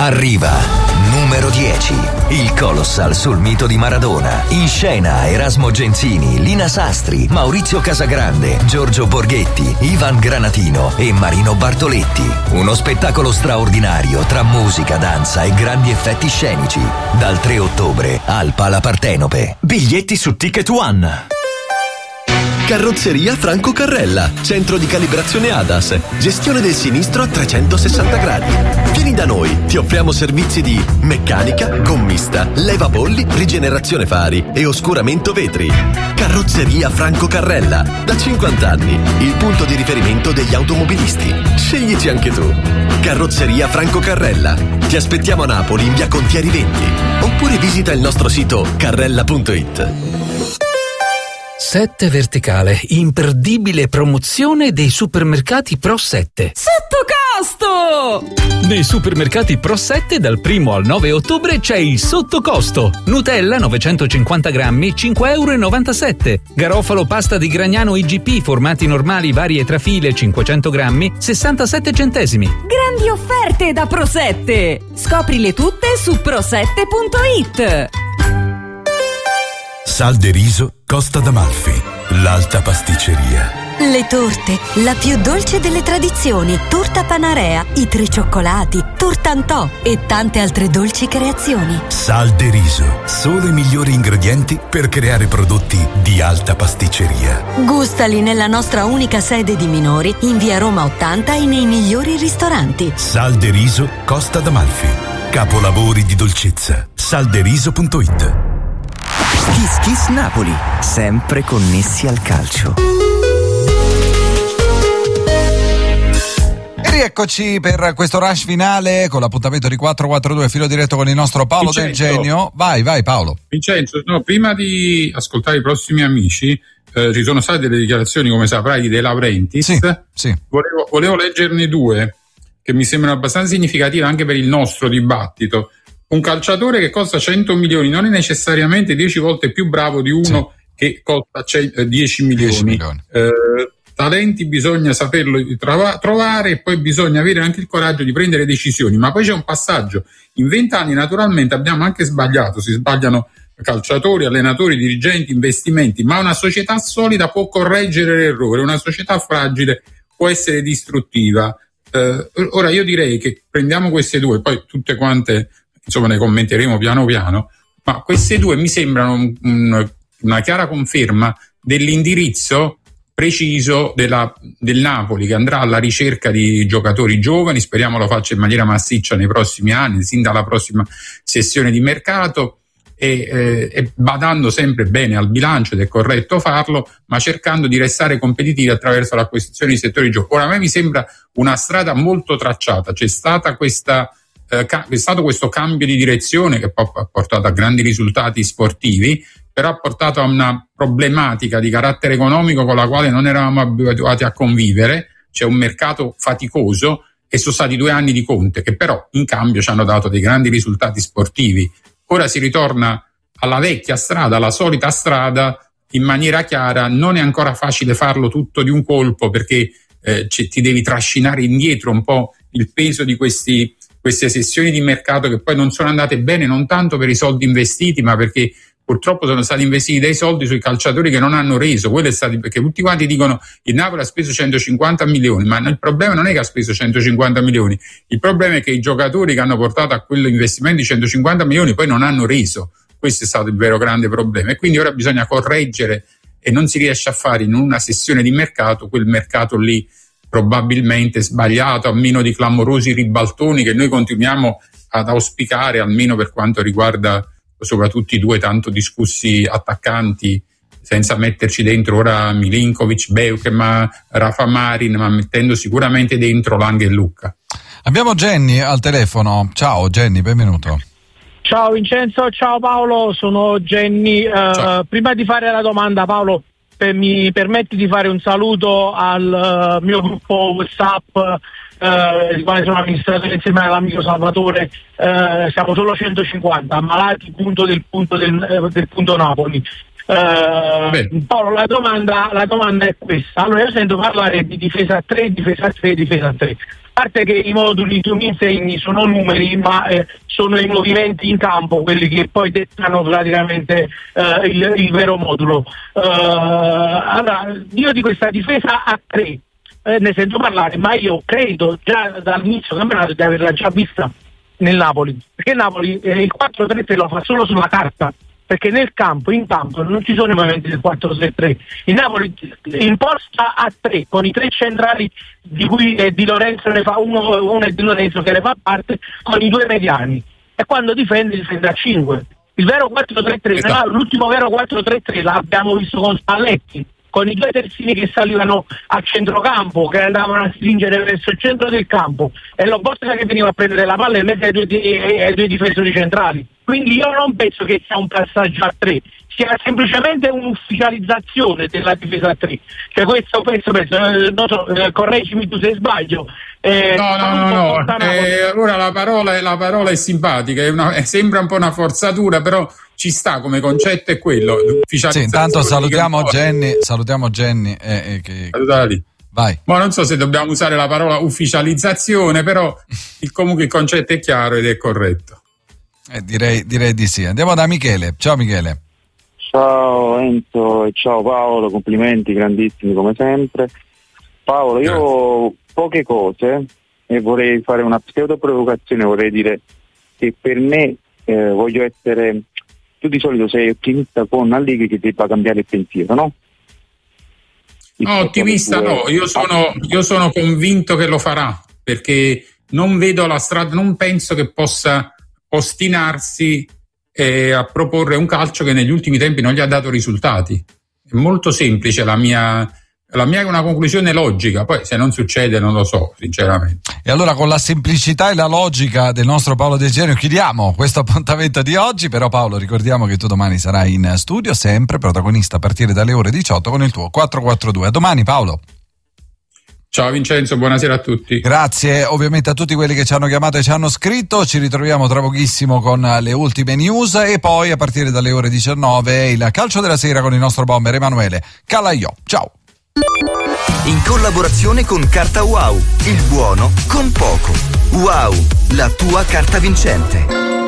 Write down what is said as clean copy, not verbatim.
Arriva numero 10, il Colossal sul mito di Maradona. In scena Erasmo Genzini, Lina Sastri, Maurizio Casagrande, Giorgio Borghetti, Ivan Granatino e Marino Bartoletti. Uno spettacolo straordinario tra musica, danza e grandi effetti scenici. Dal 3 ottobre al Pala Partenope. Biglietti su Ticket One. Carrozzeria Franco Carrella, centro di calibrazione ADAS, gestione del sinistro a 360 gradi. Vieni da noi, ti offriamo servizi di meccanica, gommista, levapolli, rigenerazione fari e oscuramento vetri. Carrozzeria Franco Carrella, da 50 anni, il punto di riferimento degli automobilisti. Sceglici anche tu. Carrozzeria Franco Carrella. Ti aspettiamo a Napoli in via Contieri 20 oppure visita il nostro sito carrella.it. 7 Verticale, imperdibile promozione dei supermercati Pro 7. Sottocosto! Nei supermercati Pro 7 dal 1 al 9 ottobre c'è il sottocosto. Nutella 950 grammi, 5,97 €. Garofalo pasta di Gragnano IGP, formati normali varie trafile, 500 grammi, 67 centesimi. Grandi offerte da Pro 7! Scoprile tutte su pro7.it. Sal de Riso Costa d'Amalfi, l'alta pasticceria. Le torte, la più dolce delle tradizioni, torta Panarea, i 3 cioccolati, tortantò e tante altre dolci creazioni. Sal de Riso, solo i migliori ingredienti per creare prodotti di alta pasticceria. Gustali nella nostra unica sede di Minori, in via Roma 80 e nei migliori ristoranti. Sal de Riso Costa d'Amalfi, capolavori di dolcezza. Salderiso.it. Kiss Kiss Napoli, sempre connessi al calcio. E rieccoci per questo rush finale con l'appuntamento di 442 filo diretto con il nostro Paolo Vincenzo. Del Genio. Vai Paolo. Vincenzo, no, prima di ascoltare i prossimi amici, ci sono state delle dichiarazioni, come saprai, di De Laurentiis. Sì. Volevo leggerne 2 che mi sembrano abbastanza significative anche per il nostro dibattito. Un calciatore che costa 100 milioni non è necessariamente 10 volte più bravo di uno che costa 10 milioni. Talenti bisogna saperlo trovare e poi bisogna avere anche il coraggio di prendere decisioni. Ma poi c'è un passaggio. In 20 anni naturalmente abbiamo anche sbagliato, si sbagliano calciatori, allenatori, dirigenti, investimenti, ma una società solida può correggere l'errore, una società fragile può essere distruttiva. Ora io direi che prendiamo queste 2, poi tutte quante insomma ne commenteremo piano piano, ma queste 2 mi sembrano una chiara conferma dell'indirizzo preciso del Napoli, che andrà alla ricerca di giocatori giovani, speriamo lo faccia in maniera massiccia nei prossimi anni, sin dalla prossima sessione di mercato, e badando sempre bene al bilancio, ed è corretto farlo, ma cercando di restare competitivi attraverso l'acquisizione di settori giovani. Ora a me mi sembra una strada molto tracciata, c'è stato questo cambio di direzione che poi ha portato a grandi risultati sportivi, però ha portato a una problematica di carattere economico con la quale non eravamo abituati a convivere. C'è un mercato faticoso e sono stati 2 anni di Conte che però in cambio ci hanno dato dei grandi risultati sportivi. Ora si ritorna alla vecchia strada, alla solita strada, in maniera chiara. Non è ancora facile farlo tutto di un colpo, perché ti devi trascinare indietro un po' il peso di queste sessioni di mercato che poi non sono andate bene, non tanto per i soldi investiti, ma perché purtroppo sono stati investiti dei soldi sui calciatori che non hanno reso. Quello è stato, perché tutti quanti dicono il Napoli ha speso 150 milioni, ma il problema non è che ha speso 150 milioni, il problema è che i giocatori che hanno portato a quell'investimento di 150 milioni poi non hanno reso. Questo è stato il vero grande problema, e quindi ora bisogna correggere, e non si riesce a fare in una sessione di mercato quel mercato lì probabilmente sbagliato, a meno di clamorosi ribaltoni che noi continuiamo ad auspicare, almeno per quanto riguarda soprattutto i 2 tanto discussi attaccanti, senza metterci dentro ora Milinkovic, Beukema, Rafa Marin, ma mettendo sicuramente dentro Lang e Lucca. Abbiamo Jenny al telefono. Ciao Jenny, benvenuto. Ciao Vincenzo, ciao Paolo, sono Jenny. Prima di fare la domanda, Paolo, mi permetti di fare un saluto al mio gruppo WhatsApp, di quale sono amministratore insieme all'amico Salvatore. Siamo solo 150 ammalati del punto Napoli. Paolo, la domanda è questa. Allora, io sento parlare di difesa 3, difesa 3, difesa 3. parte che i moduli tu mi insegni sono numeri, ma sono i movimenti in campo quelli che poi dettano praticamente il vero modulo. Allora, io di questa difesa a 3 ne sento parlare, ma io credo già dall'inizio del campionato di averla già vista nel Napoli, perché il Napoli il 4-3-3 lo fa solo sulla carta, perché in campo non ci sono i movimenti del 4-3-3. Il Napoli imposta a 3 con i 3 centrali di cui Di Lorenzo ne fa uno è Di Lorenzo che ne fa parte, con i 2 mediani, e quando difende a 5. Il vero 4-3-3, l'ultimo vero 4-3-3 l'abbiamo visto con Spalletti, con i 2 terzini che salivano a centrocampo, che andavano a stringere verso il centro del campo, e Lobotka che veniva a prendere la palla in mezzo ai 2 difensori centrali. Quindi io non penso che sia un passaggio a 3, sia semplicemente un'ufficializzazione della difesa a 3. Cioè questo penso, non so, correggimi tu se sbaglio. No. Ora la parola è simpatica, sembra un po' una forzatura, però ci sta come concetto, è quello. Sì, intanto salutiamo Jenny. Vai. Ma non so se dobbiamo usare la parola ufficializzazione, però comunque il concetto è chiaro ed è corretto. Direi di sì. Andiamo da Michele. Ciao Michele. Ciao Enzo e ciao Paolo, complimenti grandissimi come sempre. Paolo, io ho poche cose e vorrei fare una pseudo provocazione, vorrei dire che per me voglio essere, tu di solito sei ottimista con Allegri che debba cambiare il pensiero, no? No, ottimista no, io sono convinto che lo farà, perché non vedo la strada, non penso che possa ostinarsi a proporre un calcio che negli ultimi tempi non gli ha dato risultati. È molto semplice, la mia è una conclusione logica, poi se non succede non lo so sinceramente. E allora con la semplicità e la logica del nostro Paolo De Genio chiudiamo questo appuntamento di oggi. Però Paolo, ricordiamo che tu domani sarai in studio, sempre protagonista a partire dalle ore 18 con il tuo 442. A domani Paolo. Ciao Vincenzo, buonasera a tutti. Grazie ovviamente a tutti quelli che ci hanno chiamato e ci hanno scritto. Ci ritroviamo tra pochissimo con le ultime news e poi a partire dalle ore 19 il calcio della sera con il nostro bomber Emanuele Calaiò. Ciao. In collaborazione con Carta Wow, il buono con poco. Wow, la tua carta vincente.